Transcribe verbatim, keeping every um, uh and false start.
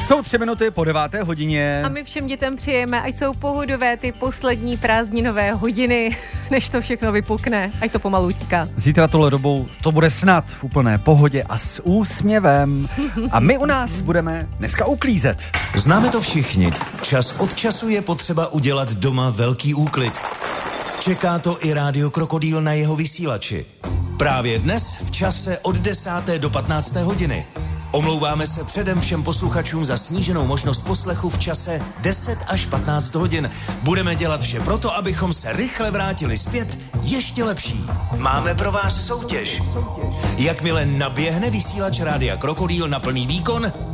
Jsou tři minuty po deváté hodině. A my všem dětem přejeme, ať jsou pohodové ty poslední prázdninové hodiny, než to všechno vypukne, ať to pomalu utíká. Zítra tohle dobou to bude snad v úplné pohodě a s úsměvem. A my u nás budeme dneska uklízet. Známe to všichni. Čas od času je potřeba udělat doma velký úklid. Čeká to i Rádio Krokodýl na jeho vysílači. Právě dnes v čase od desáté do patnácté hodiny. Omlouváme se předem všem posluchačům za sníženou možnost poslechu v čase deset až patnáct hodin. Budeme dělat vše proto, abychom se rychle vrátili zpět ještě lepší. Máme pro vás soutěž. Jakmile naběhne vysílač Rádia Krokodýl na plný výkon,